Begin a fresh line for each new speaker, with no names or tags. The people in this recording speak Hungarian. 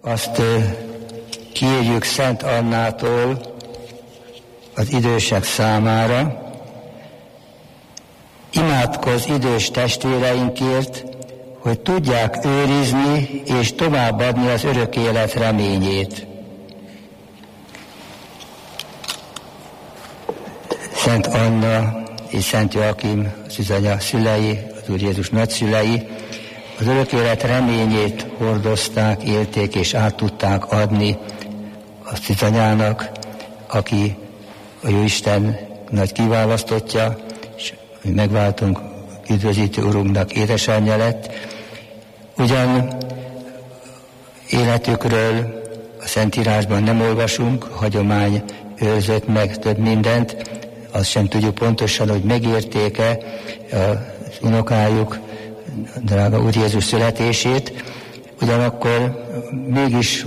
azt kérjük Szent Annától az idősek számára. Imádkozz idős testvéreinkért, hogy tudják őrizni és továbbadni az örök élet reményét. Szent Anna és Szent Joachim, az üzanya szülei, az Úr Jézus nagyszülei, az örök élet reményét hordozták, élték és át tudták adni az üzanyának, aki a Jóisten nagy kiválasztottja, és mi megváltunk üdvözítő Urunknak édesanyja lett. Ugyan életükről a Szentírásban nem olvasunk, a hagyomány őrzött meg több mindent, azt sem tudjuk pontosan, hogy megérték-e az unokájuk, drága Úr Jézus születését, ugyanakkor mégis